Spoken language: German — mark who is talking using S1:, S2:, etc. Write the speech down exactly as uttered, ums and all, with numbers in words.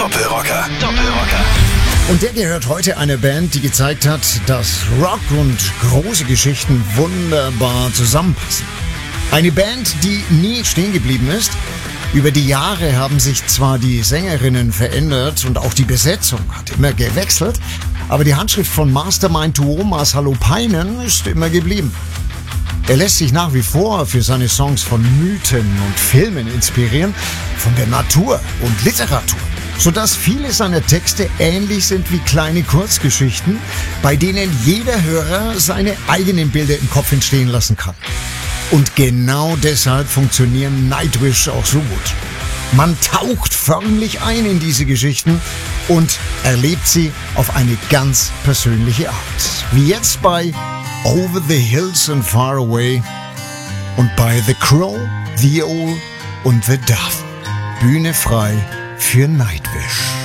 S1: Doppelrocker. Doppelrocker.
S2: Und der gehört heute einer Band, die gezeigt hat, dass Rock und große Geschichten wunderbar zusammenpassen. Eine Band, die nie stehen geblieben ist. Über die Jahre haben sich zwar die Sängerinnen verändert und auch die Besetzung hat immer gewechselt, aber die Handschrift von Mastermind Tuomas Halopainen ist immer geblieben. Er lässt sich nach wie vor für seine Songs von Mythen und Filmen inspirieren, von der Natur und Literatur, sodass viele seiner Texte ähnlich sind wie kleine Kurzgeschichten, bei denen jeder Hörer seine eigenen Bilder im Kopf entstehen lassen kann. Und genau deshalb funktionieren Nightwish auch so gut. Man taucht förmlich ein in diese Geschichten und erlebt sie auf eine ganz persönliche Art. Wie jetzt bei Over the Hills and Far Away und bei The Crow, The Owl und The Dove. Bühne frei für Nightwish.